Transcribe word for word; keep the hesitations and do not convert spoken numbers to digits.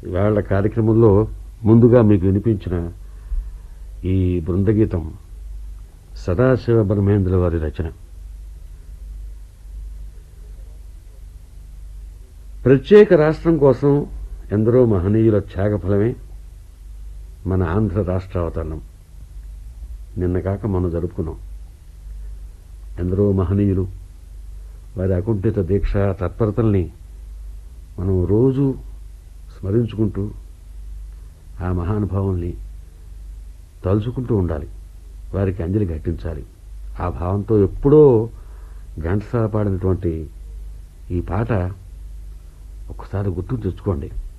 ఇవాళ కార్యక్రమంలో ముందుగా మీకు వినిపించిన ఈ బృందగీతం సదాశివ బ్రహ్మేంద్ర వారి రచన. ప్రత్యేక రాష్ట్రం కోసం ఎందరో మహనీయుల త్యాగఫలమే మన ఆంధ్ర రాష్ట్ర అవతరణం. నిన్న కాక మనం జరుపుకున్నాం. ఎందరో మహనీయులు వారి అకుంఠిత దీక్ష తత్పరతల్ని మనం రోజు స్మరించుకుంటూ ఆ మహానుభావుల్ని తలుచుకుంటూ ఉండాలి, వారికి అంజలి ఘటించాలి. ఆ భావంతో ఎప్పుడో ఘంటసాల పాడినటువంటి ఈ పాట ఒక్కసారి గుర్తుకు తెచ్చుకోండి.